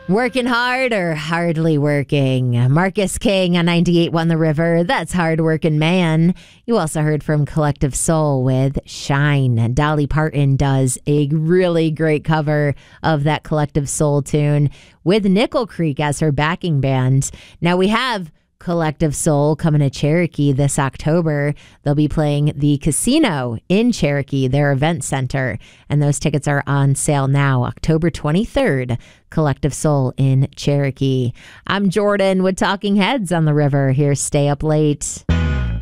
Working hard or hardly working? Marcus King on 98.1 The River. That's Hard Working Man. You also heard from Collective Soul with Shine. Dolly Parton does a really great cover of that Collective Soul tune with Nickel Creek as her backing band. Now we have Collective Soul coming to Cherokee this October. They'll be playing the Casino in Cherokee, their event center, and those tickets are on sale now, October 23rd. Collective Soul in Cherokee. I'm Jordan with Talking Heads on the River. Here's Stay Up Late.